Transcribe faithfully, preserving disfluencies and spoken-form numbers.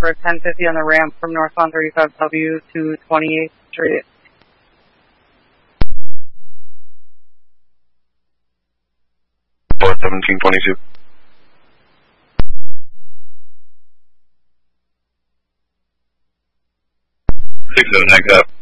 for ten fifty on the ramp from northbound thirty-five W to twenty-eighth Street. four seventeen twenty-two. six oh nine up.